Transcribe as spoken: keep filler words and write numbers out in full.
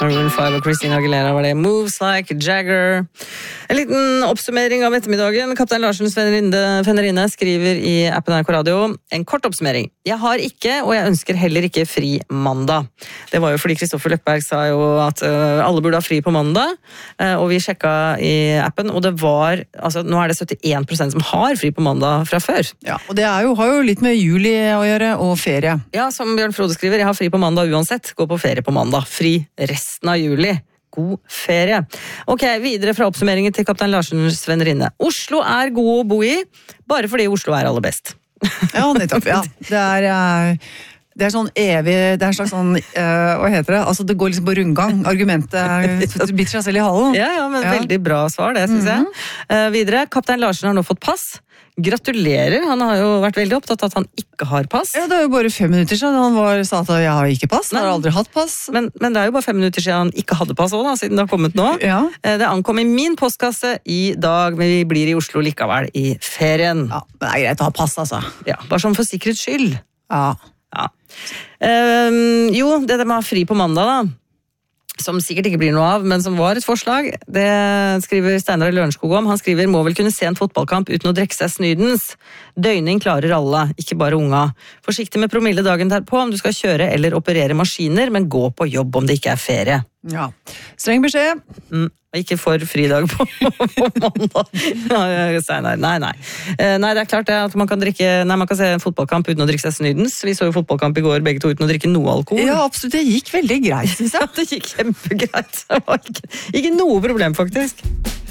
Maroon five og Christina Aguilera var det. Moves like Jagger. En liten oppsummering av ettermiddagen. Kaptein Larsens fennerinne skriver i appen N R K Radio. En kort oppsummering. Jeg har ikke, og jeg ønsker heller ikke fri mandag. Det var jo fordi Kristoffer Løkberg sa jo at uh, alle burde ha fri på mandag, uh, og vi sjekka i appen, og det var, altså nå er det syttien prosent som har fri på mandag fra før. Ja, og det er jo, har jo litt med juli å gjøre, og ferie. Ja, som Bjørn Frode skriver, jeg har fri på mandag uansett. Gå på ferie på mandag. Fri resten av juli. God ferie. Ok, videre fra oppsummeringen til Kaptein Larsens vennerinne. Oslo er god å bo i, bare fordi Oslo er aller best. Ja, nettopp, ja. Det er... Uh... Det er sånn evig, det er slags sånn, uh, hva heter det? Altså det går liksom på rundgang. Argumentet biter seg selv i halen. Ja, ja, men ja. Veldig bra svar det, synes mm-hmm. jeg. Uh, videre, Kaptein Larsen har nå fått pass. Gratulerer, han har jo vært veldig opptatt av at han ikke har pass. Ja, det er jo bare fem minutter siden han var, sa at jeg har ikke pass, han har aldri hatt pass. Men, men det er jo bare fem minutter siden han ikke hadde pass også da, siden det har kommet nå. Ja. Uh, det ankom i min postkasse i dag, men vi blir i Oslo likevel i ferien. Ja, men det er greit å ha pass, altså. Ja, bare sånn for sikkerhets skyld. Ja. Ja. Um, jo, det med å ha fri på mandag da, som sikkert ikke blir noe av, men som var et forslag, det skriver Steinar Lørenskog om. Han skriver, må vel kunne se en fotballkamp uten å drekke seg snydens. Døgning klarer alle, ikke bare unga. Forsiktig med promille dagen derpå om du skal kjøre eller operere maskiner, men gå på jobb om det ikke er ferie. Ja, streng beskjed. Mm. Ikke for fridag på, på mandag. Steinar, nei, nei. Nei, det er klart det at man kan drikke, nei, man kan se en fotballkamp uten å drikke seg snydens. Vi så jo fotballkamp i går, begge to uten å drikke noe alkohol. Ja, absolutt. Det gikk veldig greit, synes jeg. Ja, det gikk kjempegreit. Det var ikke, ikke noe problem, faktisk.